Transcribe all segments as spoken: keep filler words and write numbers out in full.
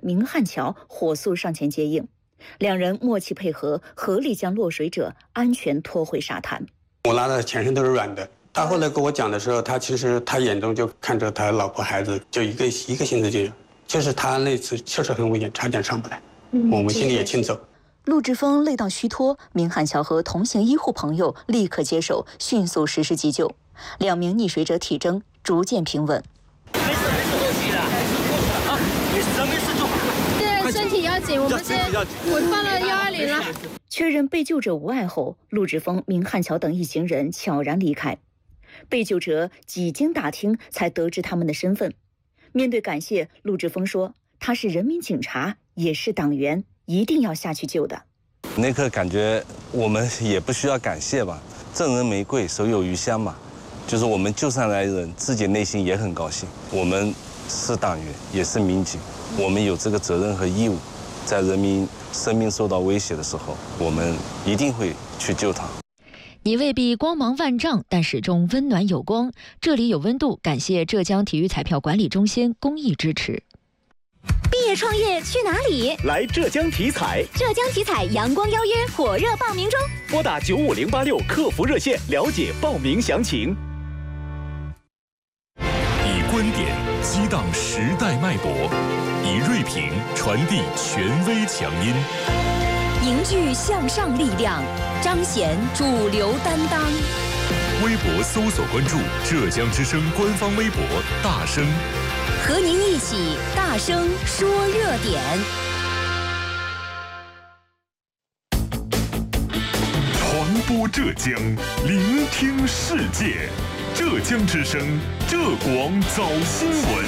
明汉桥火速上前接应，两人默契配合，合力将落水者安全拖回沙滩。 我拉的全身都是软的。他后来跟我讲的时候，他其实他眼中就看着他老婆孩子，就一个一个心思就有。就是他那次确实很危险，差点上不来，嗯、我们心里也清楚。 陆志峰累到虚脱，明汉桥和同行医护朋友立刻接手，迅速实施急救，两名溺水者体征逐渐平稳。 没事没事，过去了，啊，没事没事就好。 现在身体要紧，我们现在我报了幺二零了。 确认被救者无碍后，陆志峰、明汉桥等一行人悄然离开。被救者几经打听才得知他们的身份。面对感谢，陆志峰说：“他是人民警察，也是党员，一定要下去救的。” 那刻感觉我们也不需要感谢吧，赠人玫瑰，手有余香嘛。就是我们救上来的人，自己内心也很高兴。我们是党员，也是民警，我们有这个责任和义务，在人民生命受到威胁的时候，我们一定会去救他。 你未必光芒万丈，但始终温暖有光。这里有温度，感谢浙江体育彩票管理中心公益支持。 毕业创业去哪里？ 来浙江体彩。 浙江体彩阳光邀约火热报名中， 拨打九五零八六客服热线了解报名详情。 以观点激荡时代脉搏，以锐评传递权威强音。 凝聚向上力量，彰显主流担当。 微博搜索关注浙江之声官方微博大声， 和您一起大声说热点。 传播浙江，聆听世界。浙江之声，浙广早新闻。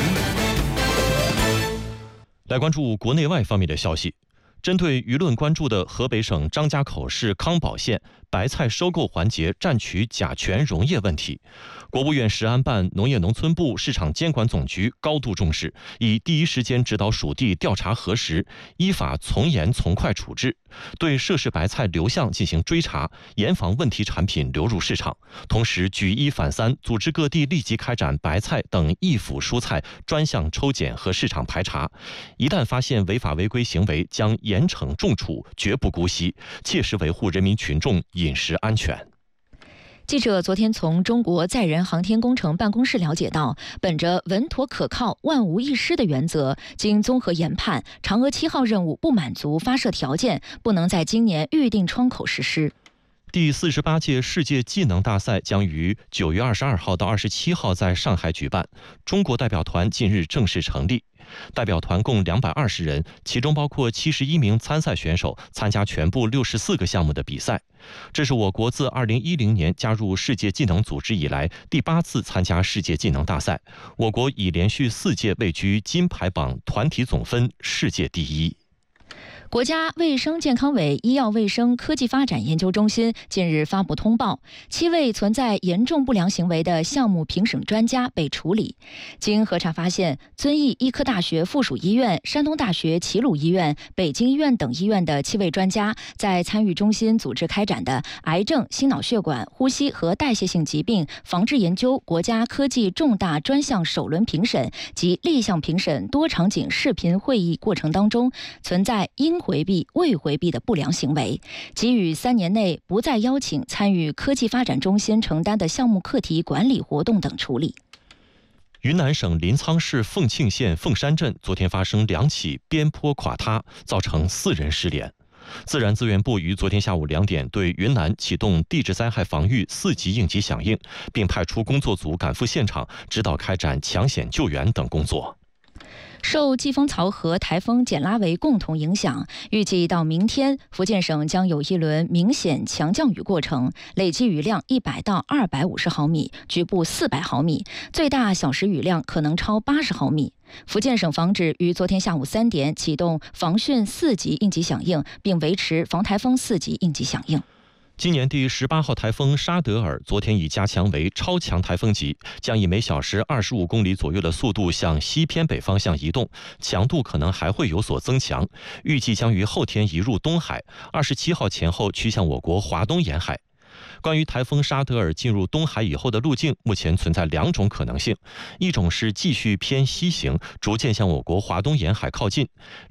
来关注国内外方面的消息。针对舆论关注的河北省张家口市康保县白菜收购环节占取甲醛溶液问题，国务院食安办、农业农村部市场监管总局高度重视，已第一时间指导属地调查核实，依法从严从快处置，对涉事白菜流向进行追查，严防问题产品流入市场。同时举一反三，组织各地立即开展白菜等易腐蔬菜专项抽检和市场排查，一旦发现违法违规行为，将严惩重处，绝不姑息，切实维护人民群众饮食安全。 记者昨天从中国载人航天工程办公室了解到，本着稳妥可靠、万无一失的原则，经综合研判，嫦娥七号任务不满足发射条件，不能在今年预定窗口实施。 第四十八届世界技能大赛将于九月二十二号到二十七号在上海举办，中国代表团近日正式成立。代表团共两百二十人，其中包括七十一名参赛选手，参加全部六十四个项目的比赛。这是我国自二零一零年加入世界技能组织以来第八次参加世界技能大赛，我国已连续四届位居金牌榜团体总分世界第一。 国家卫生健康委医药卫生科技发展研究中心近日发布通报，七位存在严重不良行为的项目评审专家被处理。经核查发现，遵义医科大学附属医院、山东大学齐鲁医院、北京医院等医院的七位专家，在参与中心组织开展的癌症、心脑血管、呼吸和代谢性疾病防治研究国家科技重大专项首轮评审及立项评审多场景视频会议过程当中，存在应回避、未回避的不良行为，给予三年内不再邀请参与科技发展中心承担的项目课题管理活动等处理。 云南省临沧市凤庆县凤山镇昨天发生两起边坡垮塌，造成四人失联。自然资源部于昨天下午两点对云南启动地质灾害防御四级应急响应，并派出工作组赶赴现场，指导开展抢险救援等工作。 受季风槽和台风简拉维共同影响，预计到明天，福建省将有一轮明显强降雨过程，累计雨量一百到二百五十毫米，局部四百毫米，最大小时雨量可能超八十毫米。福建省防指于昨天下午三点启动防汛四级应急响应，并维持防台风四级应急响应。 今年第十八号台风沙德尔昨天已加强为超强台风级，将以每小时二十五公里左右的速度向西偏北方向移动，强度可能还会有所增强，预计将于后天移入东海，二十七号前后趋向我国华东沿海。关于台风沙德尔进入东海以后的路径，目前存在两种可能性，一种是继续偏西行，逐渐向我国华东沿海靠近。